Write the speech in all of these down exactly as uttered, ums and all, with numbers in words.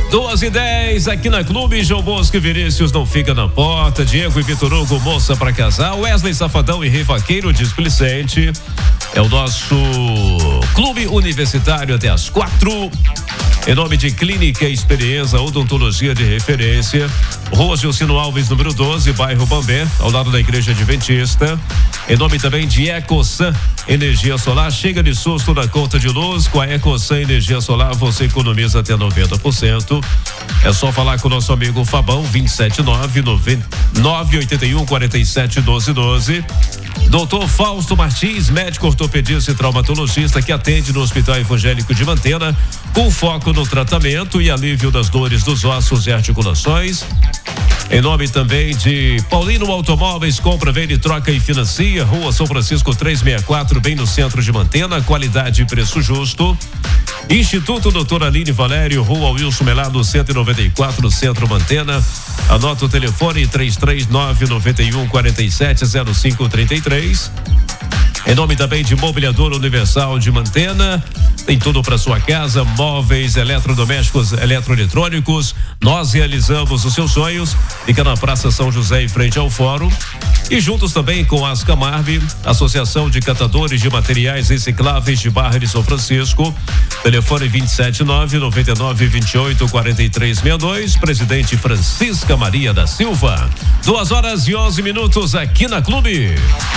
Duas e dez aqui na Clube. João Bosco e Vinícius não fica na porta. Diego e Vitor Hugo, moça pra casar. Wesley Safadão e Rei Vaqueiro Displicente. É o nosso Clube Universitário até as quatro. Em nome de Clínica Experiência Odontologia de Referência, Rua Gilcino Alves, número doze, bairro Bambé, ao lado da Igreja Adventista. Em nome também de Ecosan Energia Solar. Chega de susto na conta de luz. Com a Ecosan Energia Solar você economiza até noventa por cento. É só falar com o nosso amigo Fabão, vinte e sete nove nove oito um quatro sete um dois um dois. Doutor Fausto Martins, médico ortopedista e traumatologista que atende no Hospital Evangélico de Mantena, com foco no tratamento e alívio das dores dos ossos e articulações. Em nome também de Paulino Automóveis, compra, vende, troca e financia. Rua São Francisco trezentos e sessenta e quatro, bem no centro de Mantena, qualidade e preço justo. Instituto Doutor Aline Valério, Rua Wilson Melado, cento e noventa e quatro, Centro Mantena. Anota o telefone três três nove nove um quatro sete zero cinco três três. Em nome também de Mobiliador Universal de Mantena, tem tudo para sua casa, móveis, eletrodomésticos, eletroeletrônicos. Nós realizamos os seus sonhos. Fica na Praça São José, em frente ao Fórum. E juntos também com a Ascamarb, Associação de Catadores de Materiais Recicláveis de Barra de São Francisco. Telefone vinte e sete nove nove nove vinte e oito quarenta e três sessenta e dois. Presidente Francisca Maria da Silva. Duas horas e onze minutos aqui na Clube.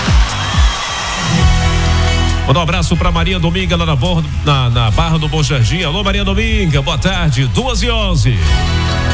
Manda um abraço para Maria Dominga lá na, bordo, na, na Barra do Bom Jardim. Alô, Maria Dominga, boa tarde, duas e onze.